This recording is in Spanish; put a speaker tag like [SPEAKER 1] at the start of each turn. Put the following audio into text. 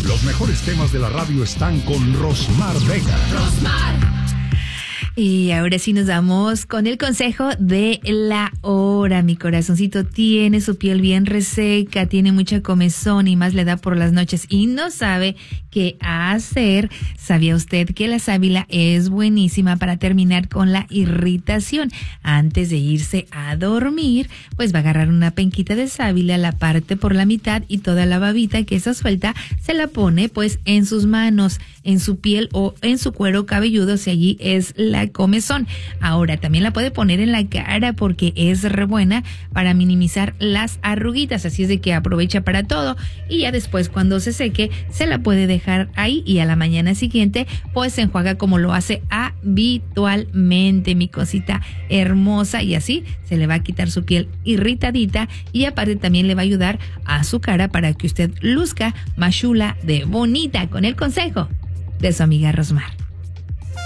[SPEAKER 1] Los mejores temas de la radio están con Rosmar Vega.
[SPEAKER 2] Y ahora sí nos vamos con el consejo de la hora. Mi corazoncito tiene su piel bien reseca, tiene mucha comezón y más le da por las noches y no sabe qué hacer. ¿Sabía usted que la sábila es buenísima para terminar con la irritación? Antes de irse a dormir, pues va a agarrar una penquita de sábila, la parte por la mitad y toda la babita que está suelta se la pone pues en sus manos, en su piel o en su cuero cabelludo si allí es la comezón. Ahora también la puede poner en la cara porque es re buena para minimizar las arruguitas, así es de que aprovecha para todo y ya después cuando se seque se la puede dejar ahí y a la mañana siguiente pues se enjuaga como lo hace habitualmente, mi cosita hermosa, y así se le va a quitar su piel irritadita y aparte también le va a ayudar a su cara para que usted luzca más chula de bonita con el consejo de su amiga Rosmar.